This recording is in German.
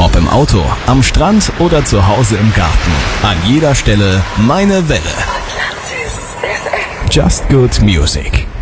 Ob im Auto, am Strand oder zu Hause im Garten. An jeder Stelle meine Welle. Just Good Music.